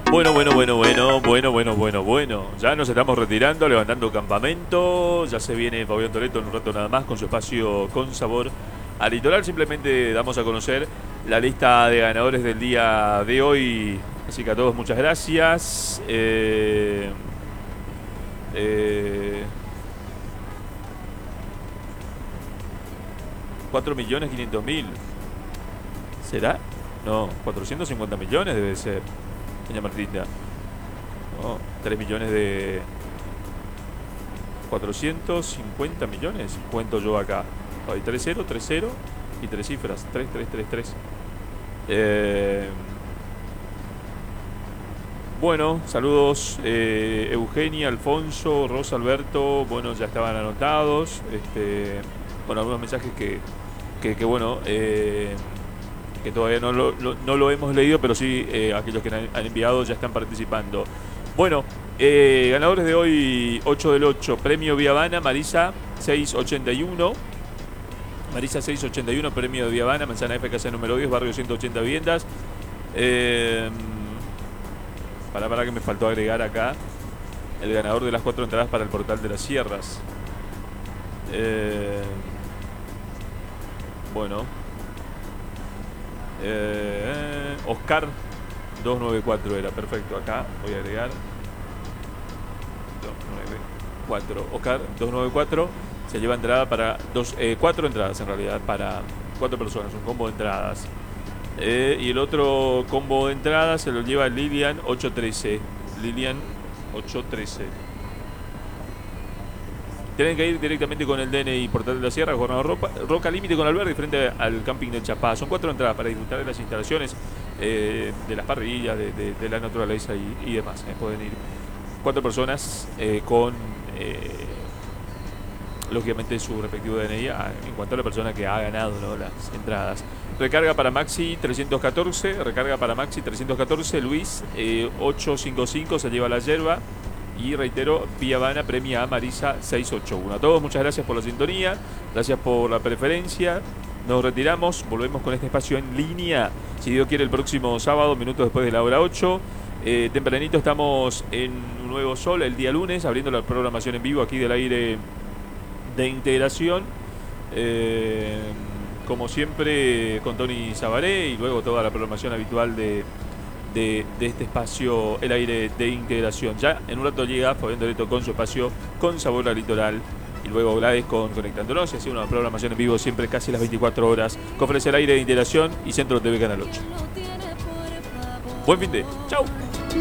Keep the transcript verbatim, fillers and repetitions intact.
Bueno, bueno, bueno, bueno, bueno, bueno, bueno, bueno. Ya nos estamos retirando, levantando campamento. Ya se viene Fabián Toretto en un rato nada más con su espacio Con Sabor al Litoral. Simplemente damos a conocer la lista de ganadores del día de hoy. Así que a todos muchas gracias. Eh, eh, cuatro millones quinientos mil. ¿Será? No, cuatrocientos cincuenta millones debe ser. Doña Martita. No, tres millones de... cuatrocientos cincuenta millones. Cuento yo acá. Hay tres cero, tres cero y tres cifras. tres tres tres tres. Eh... Bueno, saludos eh, Eugenia, Alfonso, Rosa, Alberto. Bueno, ya estaban anotados. Este, bueno, algunos mensajes que, que, que bueno, eh, que todavía no lo, lo, no lo hemos leído, pero sí eh, aquellos que han, han enviado ya están participando. Bueno, eh, ganadores de hoy, ocho del ocho, premio Vía Habana, Marisa seiscientos ochenta y uno. Marisa seiscientos ochenta y uno, premio de Vía Habana, manzana F K C número diez, barrio ciento ochenta viviendas. Eh, para, para que me faltó agregar acá el ganador de las cuatro entradas para el Portal de las Sierras. Eh, bueno. Eh, Oscar doscientos noventa y cuatro era, perfecto, acá voy a agregar doscientos noventa y cuatro, Oscar doscientos noventa y cuatro se lleva entrada para dos, eh, cuatro entradas en realidad, para cuatro personas, un combo de entradas. Eh, y el otro combo de entradas se lo lleva Lilian ochocientos trece. Lilian ochocientos trece. Tienen que ir directamente con el D N I Portal de la Sierra, Gobernador Roca, Roca Límite con Alberdi, frente al camping del Chapá. Son cuatro entradas para disfrutar de las instalaciones, eh, de las parrillas, de, de, de la naturaleza y, y demás. Eh. Pueden ir cuatro personas eh, con, eh, lógicamente, su respectivo D N I a, en cuanto a la persona que ha ganado, ¿no?, las entradas. Recarga para Maxi trescientos catorce, recarga para Maxi trescientos catorce, Luis eh, ochocientos cincuenta y cinco se lleva la yerba. Y reitero, Vía Habana premia a Marisa seiscientos ochenta y uno. A todos, muchas gracias por la sintonía, gracias por la preferencia. Nos retiramos, volvemos con este espacio en línea, si Dios quiere, el próximo sábado, minutos después de la hora ocho. Eh, tempranito estamos en un nuevo sol el día lunes, abriendo la programación en vivo aquí del aire de integración. Eh, como siempre, con Tony Sabaré y luego toda la programación habitual de... De, de este espacio, el aire de integración. Ya en un rato llega Fabián Toretto con su espacio Con Sabor al Litoral, y luego Gladys con Conectándonos, y así una programación en vivo siempre casi las veinticuatro horas, que ofrece el aire de integración y Centro T V Canal ocho. Buen fin de, chau.